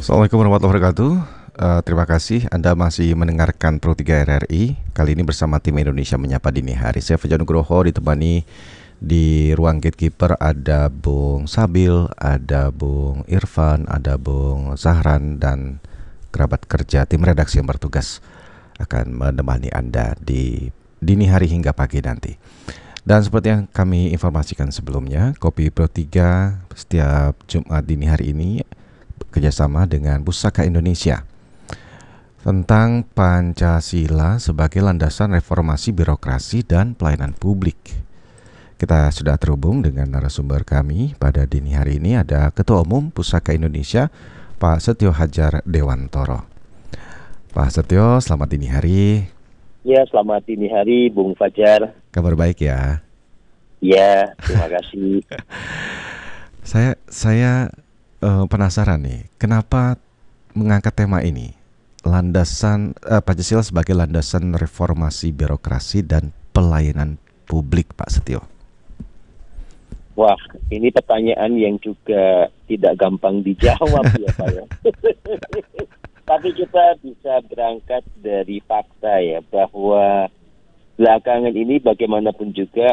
Assalamualaikum warahmatullahi wabarakatuh. Terima kasih Anda masih mendengarkan Pro 3 RRI. Kali ini bersama tim Indonesia Menyapa Dini Hari. Saya Fajar Nugroho, ditemani di ruang gatekeeper ada Bung Sabil, ada Bung Irfan, ada Bung Zahran, dan kerabat kerja tim redaksi yang bertugas akan menemani Anda di dini hari hingga pagi nanti. Dan seperti yang kami informasikan sebelumnya, Kopi Pro 3 setiap Jumat dini hari ini kerjasama dengan Pusaka Indonesia tentang Pancasila sebagai landasan reformasi birokrasi dan pelayanan publik. Kita sudah terhubung dengan narasumber kami pada dini hari ini. Ada Ketua Umum Pusaka Indonesia, Pak Setio Hadjar Dewantoro. Pak Setio, selamat dini hari. Ya, selamat dini hari, Bung Fajar. Kabar baik ya? Ya, terima kasih. Saya penasaran nih, kenapa mengangkat tema ini, landasan Pancasila sebagai landasan reformasi birokrasi dan pelayanan publik, Pak Setio? Wah, ini pertanyaan yang juga tidak gampang dijawab ya Pak ya. Tapi kita bisa berangkat dari fakta ya, bahwa belakangan ini bagaimanapun juga